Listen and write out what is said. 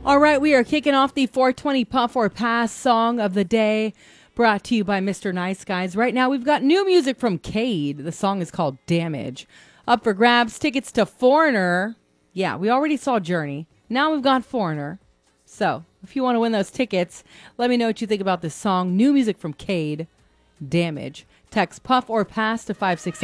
All right, we are kicking off the 420 Puff or Pass song of the day, brought to you by Mr. Nice Guys. Right now, we've got new music from Cade. The song is called Damage. Up for grabs, tickets to Foreigner. Yeah, we already saw Journey. Now we've got Foreigner. So, if you want to win those tickets, let me know what you think about this song. New music from Cade, Damage. Text Puff or Pass to 567.